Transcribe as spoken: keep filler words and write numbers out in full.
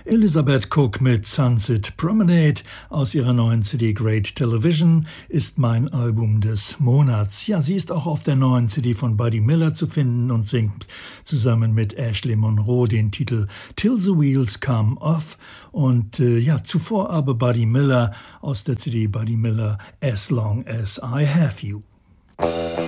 Elizabeth Cook mit Sunset Promenade aus ihrer neuen C D Great Television ist mein Album des Monats. Ja, sie ist auch auf der neuen C D von Buddy Miller zu finden und singt zusammen mit Ashley Monroe den Titel Till the Wheels Come Off. Und äh, ja, zuvor aber Buddy Miller aus der C D Buddy Miller As Long as I Have You.